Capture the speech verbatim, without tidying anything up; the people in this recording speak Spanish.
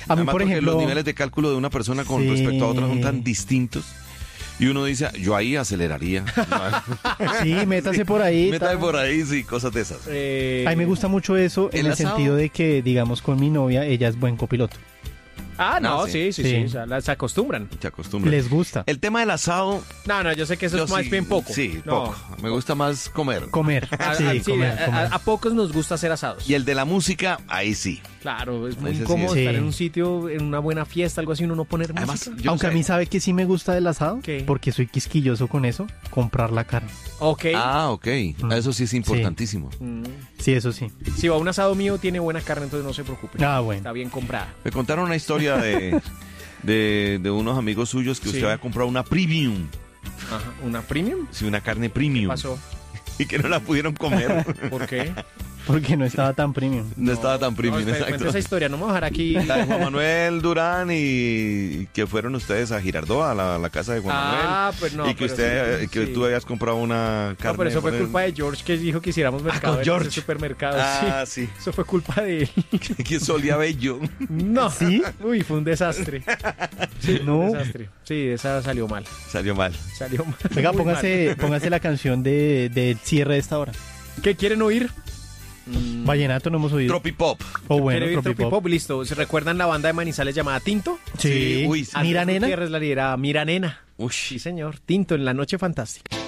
A mí, Además, por porque ejemplo... los niveles de cálculo de una persona con Sí. respecto a otra son tan distintos. Y uno dice, yo ahí aceleraría. Sí, métase por ahí. Métame tal. por ahí, sí, cosas de esas. Eh, A mí me gusta mucho eso en ¿el el asado? sentido de que, digamos, con mi novia, ella es buen copiloto. Ah, no, No, sí, sí, sí. sí. o sea, la- se acostumbran. Se acostumbra. Les gusta El tema del asado, No, no, yo sé que eso yo es más sí- bien poco. Sí, No. poco. Me gusta más comer. comer. A, Sí, a- sí, comer, a- comer. a- a pocos nos gusta hacer asados. Y el de la música, ahí sí. Claro, es muy Ese sí incómodo es. estar Sí. en un sitio, en una buena fiesta, algo así, uno no poner Además, música. yo Aunque no a sé- mí sabe que sí me gusta el asado, ¿Qué? porque soy quisquilloso con eso, comprar la carne. Ok. Ah, ok. Eso sí es importantísimo. Mm. Sí, eso sí. Si va a un asado mío, tiene buena carne, entonces no se preocupe. Ah, bueno. Está bien comprada. Me contaron una historia de, de, de unos amigos suyos que Sí. usted había comprado una premium. Ajá. ¿Una premium? Sí, una carne ¿Qué premium. pasó? Y que no la pudieron comer. ¿Por qué? Porque no estaba tan premium. No, estaba tan No, premium, espere, exacto. cuente esa historia, no me voy a dejar aquí. La de Juan Manuel Durán y que fueron ustedes a Girardot, a la, la casa de Juan Ah, pues no, Manuel. y que pero usted, sí, que sí. tú habías comprado una carne. No, pero eso fue por el- culpa de George que dijo que hiciéramos mercado con en George. ese supermercado. Ah, sí. sí. Eso fue culpa de él. que solía bello. No. ¿Sí? Uy, fue un desastre. Sí, No. un desastre. Sí, esa salió mal. Salió mal. Salió mal. Venga, Muy póngase, póngase la canción de, del cierre de esta hora. mal. ¿Qué quieren oír? Mm, Vallenato no hemos oído. Tropipop. O bueno, ¿Quieren oír Tropipop. Tropipop? Listo. ¿Se recuerdan la banda de Manizales llamada Tinto? Sí. Sí, uy, sí. Mira, Andrés nena. Gutiérrez la lidera. Mira, nena. Uy. Sí, señor. Tinto en la noche fantástica.